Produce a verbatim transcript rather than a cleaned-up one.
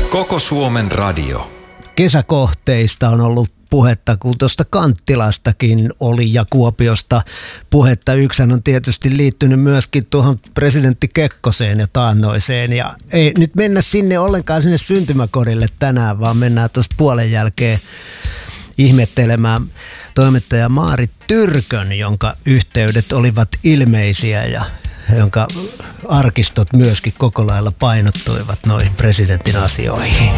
Koko Suomen radio. Kesäkohteista on ollut puhetta, kun tuosta Kanttilastakin oli ja Kuopiosta puhetta. Yksihän on tietysti liittynyt myöskin tuohon presidentti Kekkoseen ja taannoiseen. Ja ei nyt mennä sinne ollenkaan sinne syntymäkodille tänään, vaan mennään tuossa puolen jälkeen ihmettelemään toimittaja Maarit Tyrkön, jonka yhteydet olivat ilmeisiä ja jonka arkistot myöskin koko lailla painottuivat noihin presidentin asioihin.